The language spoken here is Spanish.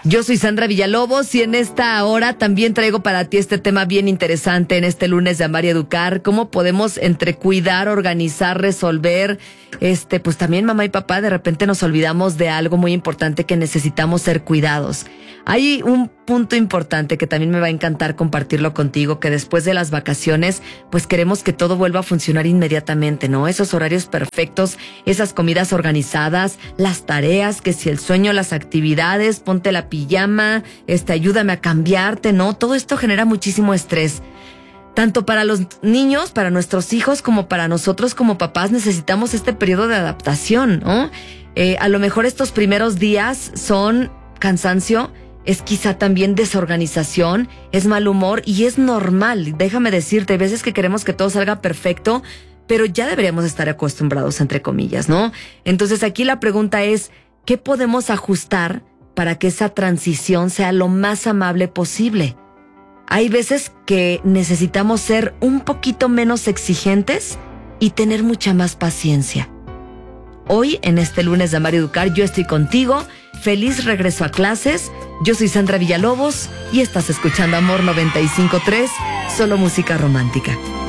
Yo soy Sandra Villalobos y en esta hora también traigo para ti este tema bien interesante en este lunes de Amar y Educar. ¿Cómo podemos entre cuidar, organizar, resolver? Pues también mamá y papá de repente nos olvidamos de algo muy importante que necesitamos ser cuidados. Hay un punto importante que también me va a encantar compartirlo contigo, que después de las vacaciones, pues queremos que todo vuelva a funcionar inmediatamente, ¿no? Esos horarios perfectos, esas comidas organizadas, las tareas, que si el sueño, las actividades, ponte la pijama, ayúdame a cambiarte, ¿no? Todo esto genera muchísimo estrés. Tanto para los niños, para nuestros hijos, como para nosotros como papás necesitamos este periodo de adaptación, ¿no? A lo mejor estos primeros días son cansancio, es quizá también desorganización, es mal humor y es normal. Déjame decirte, hay veces que queremos que todo salga perfecto, pero ya deberíamos estar acostumbrados, entre comillas, ¿no? Entonces aquí la pregunta es, ¿qué podemos ajustar para que esa transición sea lo más amable posible? Hay veces que necesitamos ser un poquito menos exigentes y tener mucha más paciencia. Hoy, en este lunes de Amar y Educar, yo estoy contigo. Feliz regreso a clases. Yo soy Sandra Villalobos y estás escuchando Amor 95.3, solo música romántica.